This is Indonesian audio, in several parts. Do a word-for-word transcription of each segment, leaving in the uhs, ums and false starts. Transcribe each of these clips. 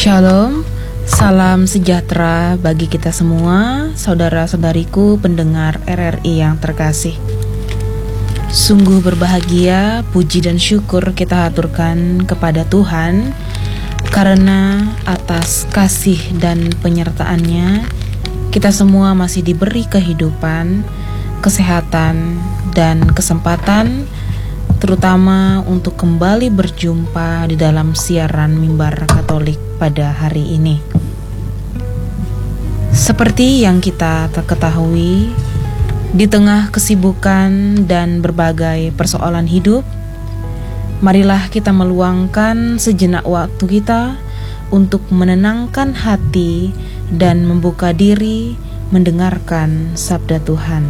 Shalom, salam sejahtera bagi kita semua, saudara-saudariku pendengar R R I yang terkasih. Sungguh berbahagia, puji dan syukur kita haturkan kepada Tuhan karena atas kasih dan penyertaan-Nya kita semua masih diberi kehidupan, kesehatan, dan kesempatan, terutama untuk kembali berjumpa di dalam siaran Mimbar Katolik pada hari ini. Seperti yang kita ketahui, di tengah kesibukan dan berbagai persoalan hidup, marilah kita meluangkan sejenak waktu kita untuk menenangkan hati dan membuka diri mendengarkan sabda Tuhan.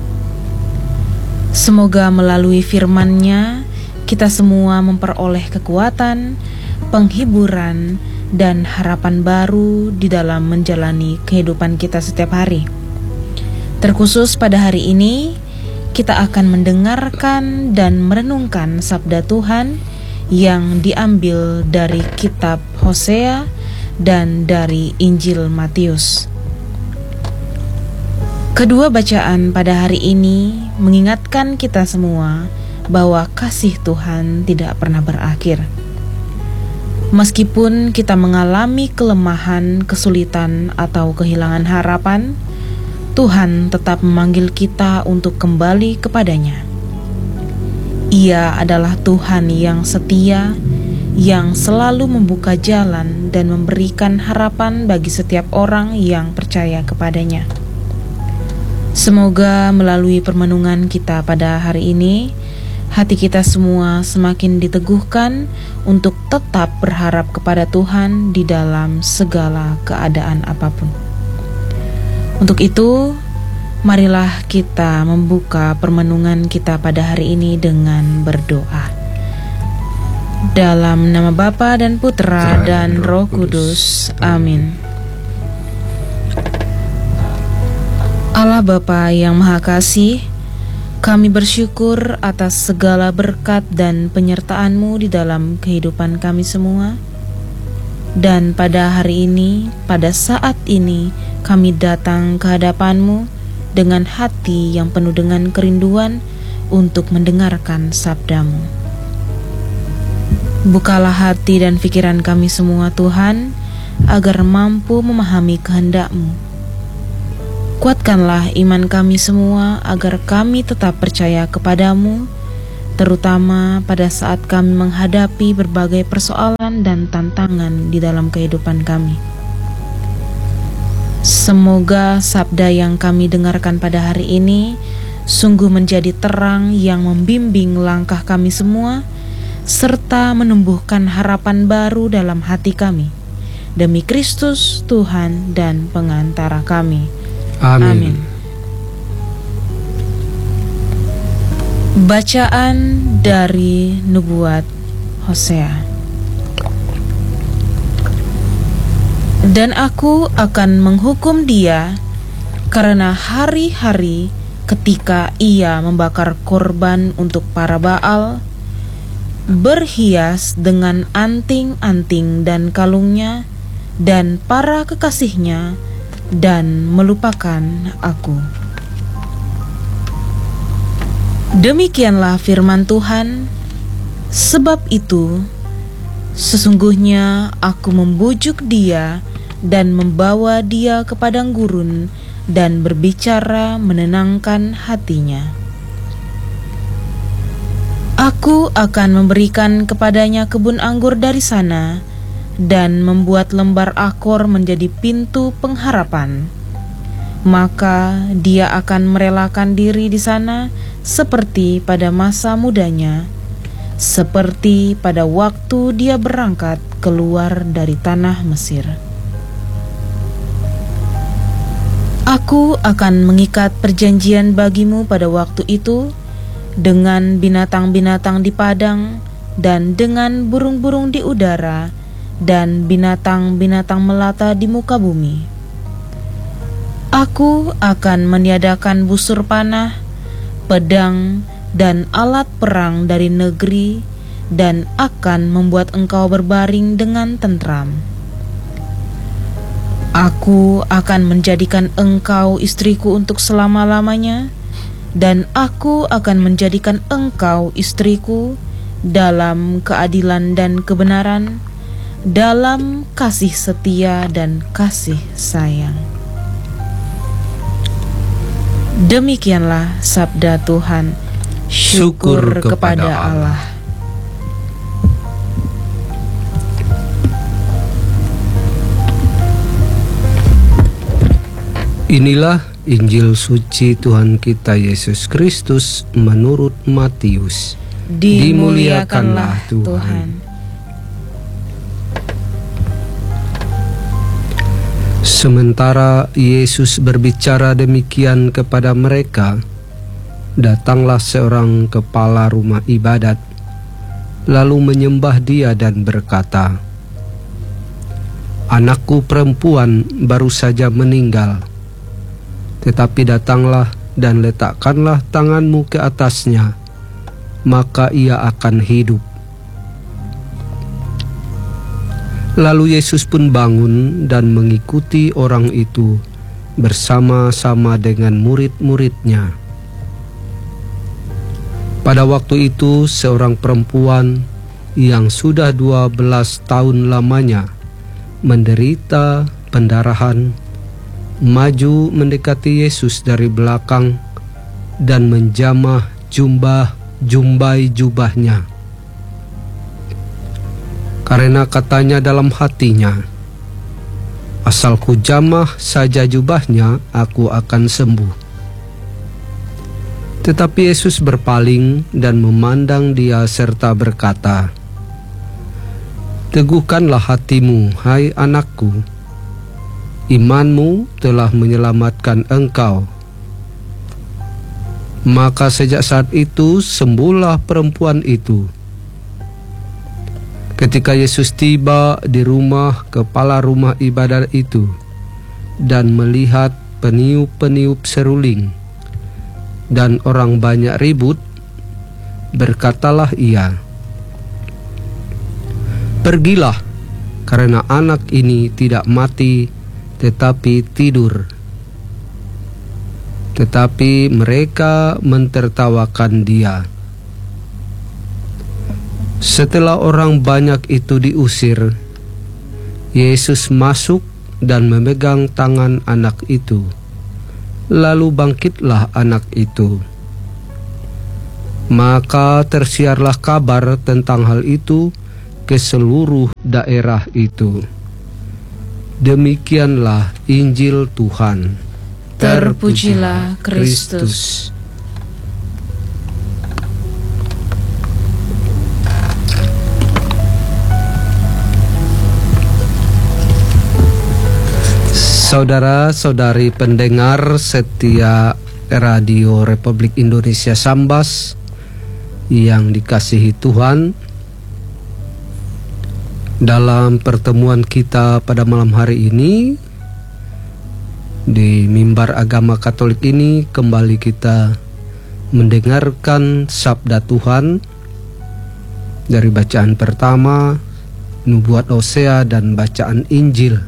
Semoga melalui firman-Nya kita semua memperoleh kekuatan, penghiburan, dan harapan baru di dalam menjalani kehidupan kita setiap hari. Terkhusus pada hari ini, kita akan mendengarkan dan merenungkan sabda Tuhan yang diambil dari kitab Hosea dan dari Injil Matius. Kedua bacaan pada hari ini mengingatkan kita semua bahwa kasih Tuhan tidak pernah berakhir. Meskipun kita mengalami kelemahan, kesulitan, atau kehilangan harapan, Tuhan tetap memanggil kita untuk kembali kepadanya. Ia adalah Tuhan yang setia, yang selalu membuka jalan dan memberikan harapan bagi setiap orang yang percaya kepadanya. Semoga melalui permenungan kita pada hari ini, hati kita semua semakin diteguhkan untuk tetap berharap kepada Tuhan di dalam segala keadaan apapun. Untuk itu, marilah kita membuka permenungan kita pada hari ini dengan berdoa. Dalam nama Bapa dan Putra dan Roh Kudus. Amin. Allah Bapa yang Maha Kasih, kami bersyukur atas segala berkat dan penyertaan-Mu di dalam kehidupan kami semua. Dan pada hari ini, pada saat ini, kami datang ke hadapan-Mu dengan hati yang penuh dengan kerinduan untuk mendengarkan sabda-Mu. Bukalah hati dan pikiran kami semua, Tuhan, agar mampu memahami kehendak-Mu. Kuatkanlah iman kami semua agar kami tetap percaya kepadamu, terutama pada saat kami menghadapi berbagai persoalan dan tantangan di dalam kehidupan kami. Semoga sabda yang kami dengarkan pada hari ini sungguh menjadi terang yang membimbing langkah kami semua, serta menumbuhkan harapan baru dalam hati kami. Demi Kristus, Tuhan dan pengantara kami. Amin. Amin. Bacaan dari Nubuat Hosea. Dan aku akan menghukum dia karena hari-hari ketika ia membakar korban untuk para Baal, berhias dengan anting-anting dan kalungnya, dan para kekasihnya, dan melupakan aku. Demikianlah firman Tuhan. Sebab itu, sesungguhnya aku membujuk dia dan membawa dia ke padang gurun dan berbicara menenangkan hatinya. Aku akan memberikan kepadanya kebun anggur dari sana dan membuat lembar akor menjadi pintu pengharapan. Maka dia akan merelakan diri di sana seperti pada masa mudanya, seperti pada waktu dia berangkat keluar dari tanah Mesir. Aku akan mengikat perjanjian bagimu pada waktu itu dengan binatang-binatang di padang dan dengan burung-burung di udara dan binatang-binatang melata di muka bumi. Aku akan meniadakan busur panah, pedang, dan alat perang dari negeri, dan akan membuat engkau berbaring dengan tentram. Aku akan menjadikan engkau istriku untuk selama-lamanya, dan aku akan menjadikan engkau istriku dalam keadilan dan kebenaran, dalam kasih setia dan kasih sayang. Demikianlah sabda Tuhan. Syukur, Syukur kepada Allah. Allah. Inilah Injil suci Tuhan kita Yesus Kristus menurut Matius. Dimuliakanlah Tuhan. Tuhan. Sementara Yesus berbicara demikian kepada mereka, datanglah seorang kepala rumah ibadat, lalu menyembah dia dan berkata, "Anakku perempuan baru saja meninggal, tetapi datanglah dan letakkanlah tanganmu ke atasnya, maka ia akan hidup." Lalu Yesus pun bangun dan mengikuti orang itu bersama-sama dengan murid-muridnya. Pada waktu itu seorang perempuan yang sudah dua belas tahun lamanya menderita pendarahan maju mendekati Yesus dari belakang dan menjamah jubah jumbai jubahnya. Karena katanya dalam hatinya, "Asal ku jamah saja jubahnya, aku akan sembuh." Tetapi Yesus berpaling dan memandang dia serta berkata, "Teguhkanlah hatimu, hai anakku. Imanmu telah menyelamatkan engkau." Maka sejak saat itu sembuhlah perempuan itu. Ketika Yesus tiba di rumah kepala rumah ibadat itu dan melihat peniup-peniup seruling dan orang banyak ribut, berkatalah ia, "Pergilah, karena anak ini tidak mati tetapi tidur." Tetapi mereka mentertawakan dia. Setelah orang banyak itu diusir, Yesus masuk dan memegang tangan anak itu. Lalu bangkitlah anak itu. Maka tersiarlah kabar tentang hal itu ke seluruh daerah itu. Demikianlah Injil Tuhan. Terpujilah Kristus. Saudara-saudari pendengar setia Radio Republik Indonesia Sambas yang dikasihi Tuhan, dalam pertemuan kita pada malam hari ini di mimbar agama Katolik ini, kembali kita mendengarkan sabda Tuhan dari bacaan pertama, nubuat Hosea, dan bacaan Injil.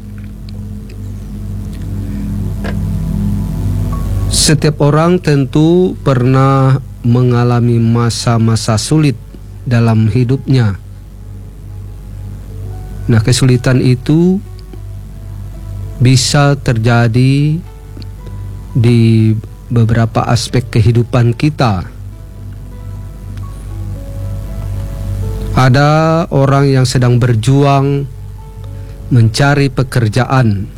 Setiap orang tentu pernah mengalami masa-masa sulit dalam hidupnya. Nah, kesulitan itu bisa terjadi di beberapa aspek kehidupan kita. Ada orang yang sedang berjuang mencari pekerjaan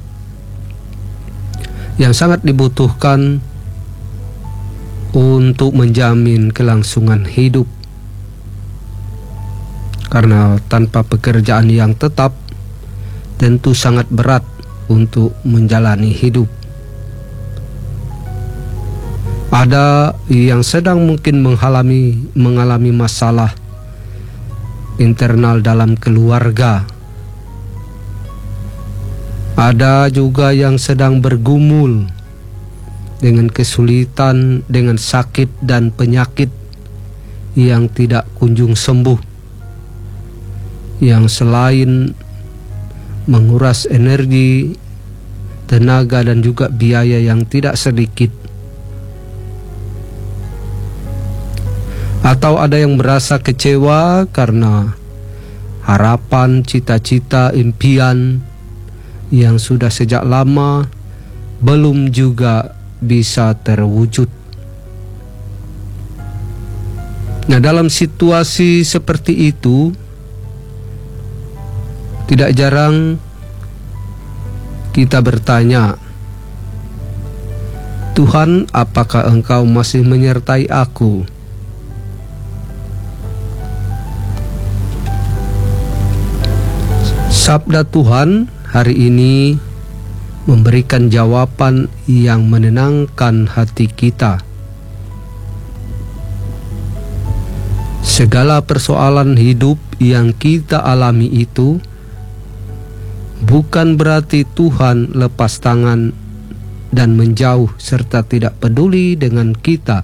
yang sangat dibutuhkan untuk menjamin kelangsungan hidup. Karena tanpa pekerjaan yang tetap, tentu sangat berat untuk menjalani hidup. Ada yang sedang mungkin mengalami mengalami masalah internal dalam keluarga. Ada juga yang sedang bergumul dengan kesulitan, dengan sakit dan penyakit yang tidak kunjung sembuh, yang selain menguras energi, tenaga dan juga biaya yang tidak sedikit. Atau ada yang merasa kecewa karena harapan, cita-cita, impian yang sudah sejak lama belum juga bisa terwujud. Nah, dalam situasi seperti itu, tidak jarang kita bertanya, Tuhan, apakah Engkau masih menyertai aku? Sabda Tuhan hari ini memberikan jawaban yang menenangkan hati kita. Segala persoalan hidup yang kita alami itu bukan berarti Tuhan lepas tangan dan menjauh serta tidak peduli dengan kita.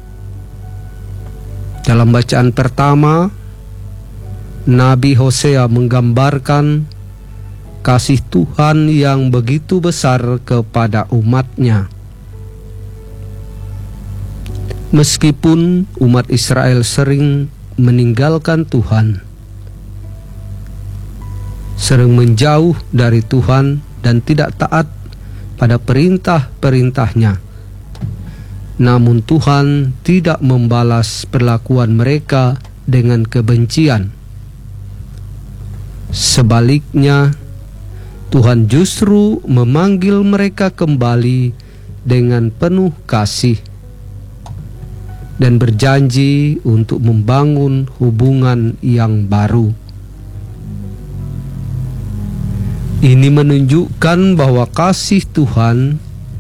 Dalam bacaan pertama, Nabi Hosea menggambarkan kasih Tuhan yang begitu besar kepada umatnya. Meskipun umat Israel sering meninggalkan Tuhan, sering menjauh dari Tuhan dan tidak taat pada perintah-perintahnya, namun Tuhan tidak membalas perlakuan mereka dengan kebencian. Sebaliknya, Tuhan justru memanggil mereka kembali dengan penuh kasih dan berjanji untuk membangun hubungan yang baru. Ini menunjukkan bahwa kasih Tuhan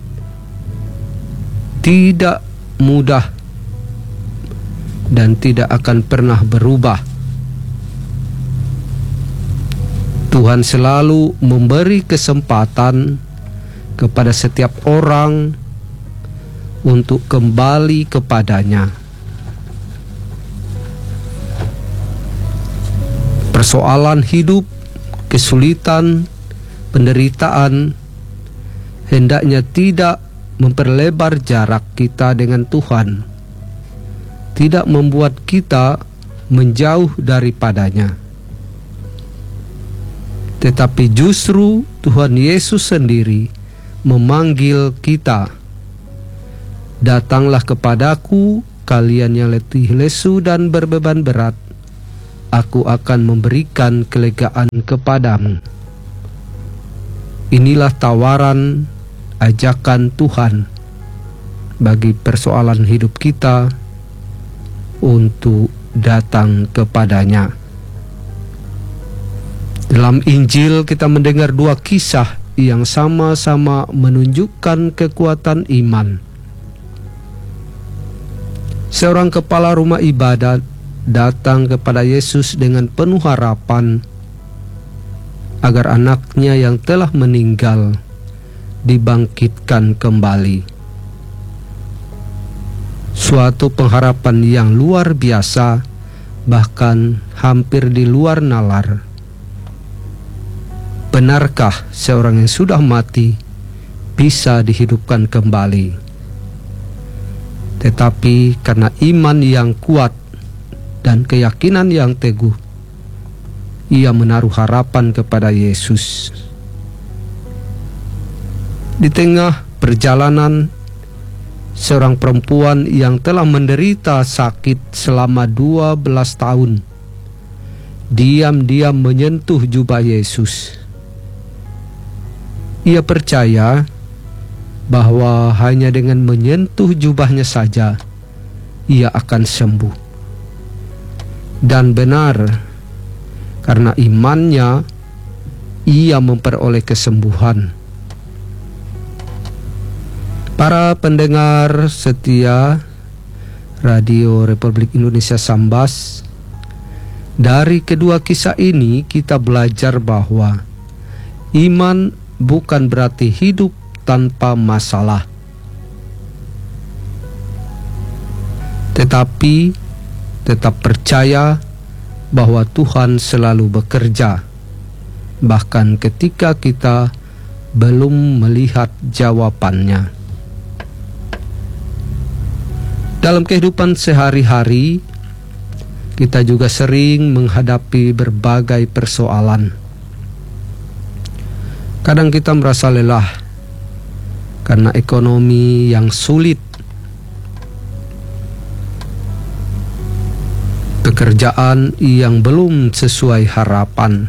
tidak mudah dan tidak akan pernah berubah. Tuhan selalu memberi kesempatan kepada setiap orang untuk kembali kepadanya. Persoalan hidup, kesulitan, penderitaan hendaknya tidak memperlebar jarak kita dengan Tuhan, tidak membuat kita menjauh daripadanya. Tetapi justru Tuhan Yesus sendiri memanggil kita, "Datanglah kepadaku, kalian yang letih lesu dan berbeban berat, aku akan memberikan kelegaan kepadamu." Inilah tawaran, ajakan Tuhan bagi persoalan hidup kita untuk datang kepadanya. Dalam Injil kita mendengar dua kisah yang sama-sama menunjukkan kekuatan iman. Seorang kepala rumah ibadat datang kepada Yesus dengan penuh harapan agar anaknya yang telah meninggal dibangkitkan kembali. Suatu pengharapan yang luar biasa, bahkan hampir di luar nalar. Benarkah seorang yang sudah mati bisa dihidupkan kembali? Tetapi karena iman yang kuat dan keyakinan yang teguh, ia menaruh harapan kepada Yesus. Di tengah perjalanan, seorang perempuan yang telah menderita sakit selama dua belas tahun diam-diam menyentuh jubah Yesus. Ia percaya bahwa hanya dengan menyentuh jubahnya saja ia akan sembuh. Dan benar, karena imannya ia memperoleh kesembuhan. Para pendengar setia Radio Republik Indonesia Sambas, dari kedua kisah ini kita belajar bahwa iman bukan berarti hidup tanpa masalah, tetapi tetap percaya bahwa Tuhan selalu bekerja, bahkan ketika kita belum melihat jawabannya. Dalam kehidupan sehari-hari, kita juga sering menghadapi berbagai persoalan. Kadang kita merasa lelah karena ekonomi yang sulit, pekerjaan yang belum sesuai harapan,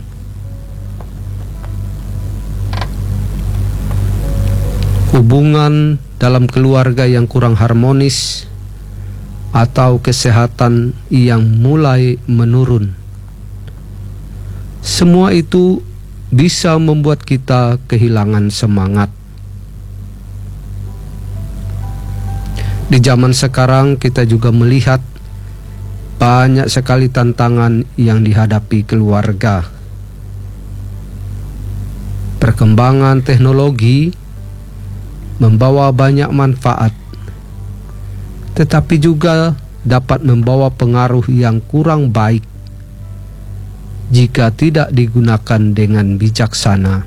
hubungan dalam keluarga yang kurang harmonis, atau kesehatan yang mulai menurun. Semua itu bisa membuat kita kehilangan semangat. Di zaman sekarang kita juga melihat banyak sekali tantangan yang dihadapi keluarga. Perkembangan teknologi membawa banyak manfaat, tetapi juga dapat membawa pengaruh yang kurang baik jika tidak digunakan dengan bijaksana.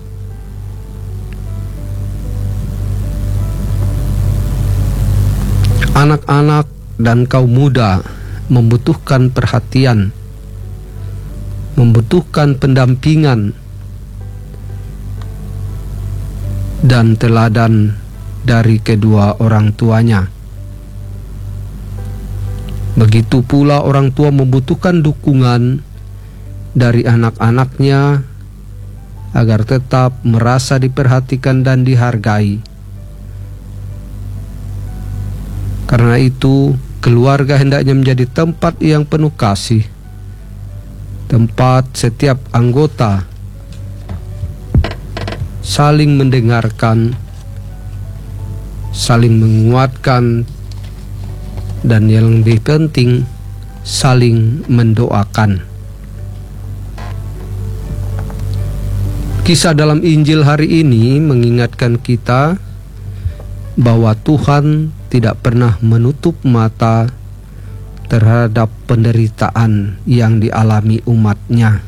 Anak-anak dan kaum muda membutuhkan perhatian, membutuhkan pendampingan dan teladan dari kedua orang tuanya. Begitu pula orang tua membutuhkan dukungan dari anak-anaknya agar tetap merasa diperhatikan dan dihargai. Karena itu, keluarga hendaknya menjadi tempat yang penuh kasih, tempat setiap anggota saling mendengarkan, saling menguatkan, dan yang lebih penting, saling mendoakan. Kisah dalam Injil hari ini mengingatkan kita bahwa Tuhan tidak pernah menutup mata terhadap penderitaan yang dialami umat-Nya.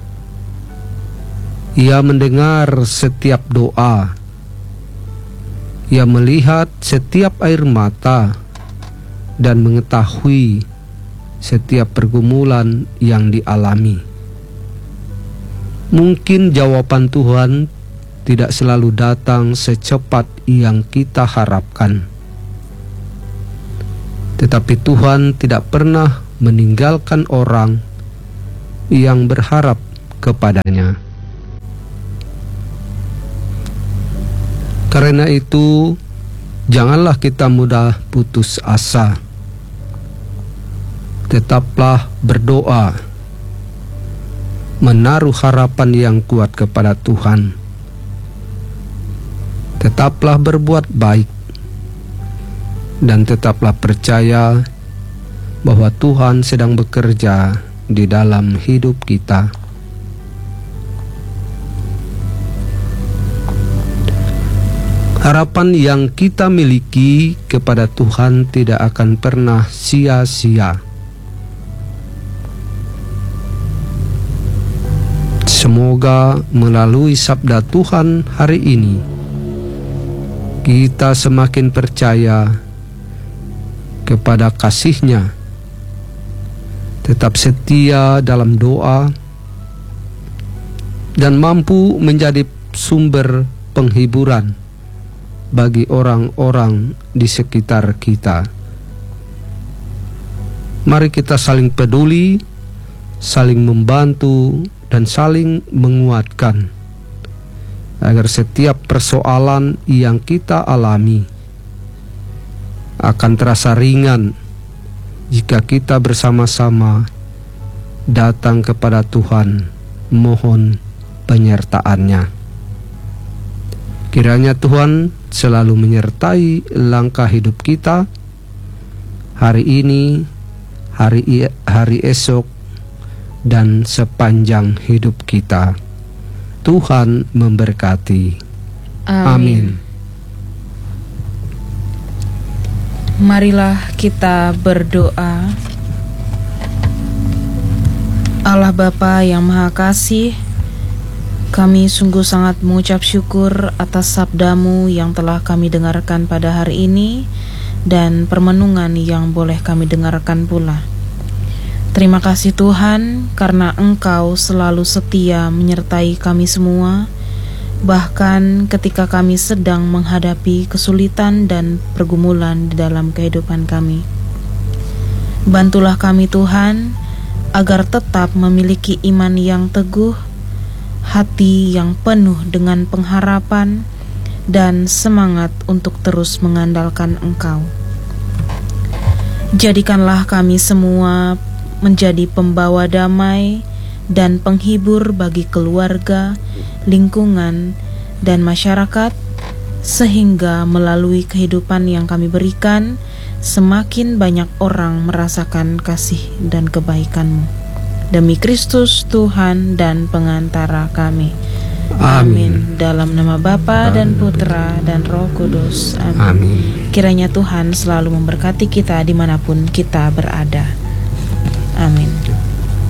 Ia mendengar setiap doa, Ia melihat setiap air mata, dan mengetahui setiap pergumulan yang dialami. Mungkin jawaban Tuhan tidak selalu datang secepat yang kita harapkan, tetapi Tuhan tidak pernah meninggalkan orang yang berharap kepadanya. Karena itu, janganlah kita mudah putus asa. Tetaplah berdoa, menaruh harapan yang kuat kepada Tuhan. Tetaplah berbuat baik, dan tetaplah percaya bahwa Tuhan sedang bekerja di dalam hidup kita. Harapan yang kita miliki kepada Tuhan tidak akan pernah sia-sia. Semoga melalui sabda Tuhan hari ini, kita semakin percaya kepada kasih-Nya, tetap setia dalam doa, dan mampu menjadi sumber penghiburan bagi orang-orang di sekitar kita. Mari kita saling peduli, saling membantu, dan saling menguatkan, agar setiap persoalan yang kita alami akan terasa ringan jika kita bersama-sama datang kepada Tuhan, mohon penyertaan-Nya. Kiranya Tuhan selalu menyertai langkah hidup kita hari ini, hari hari esok, dan sepanjang hidup kita. Tuhan memberkati. Amin. Marilah kita berdoa. Allah Bapa yang Maha Kasih, Kami sungguh sangat mengucap syukur atas sabda-Mu yang telah kami dengarkan pada hari ini dan permenungan yang boleh kami dengarkan pula. Terima kasih Tuhan karena Engkau selalu setia menyertai kami semua, bahkan ketika kami sedang menghadapi kesulitan dan pergumulan di dalam kehidupan kami. Bantulah kami Tuhan agar tetap memiliki iman yang teguh, hati yang penuh dengan pengharapan, dan semangat untuk terus mengandalkan Engkau. Jadikanlah kami semua menjadi pembawa damai dan penghibur bagi keluarga, lingkungan, dan masyarakat, sehingga melalui kehidupan yang kami berikan, semakin banyak orang merasakan kasih dan kebaikan-Mu. Demi Kristus Tuhan dan pengantara kami. Amin. Dalam nama Bapa dan Putra dan Roh Kudus. Amin. Amin. Kiranya Tuhan selalu memberkati kita dimanapun kita berada. Amin.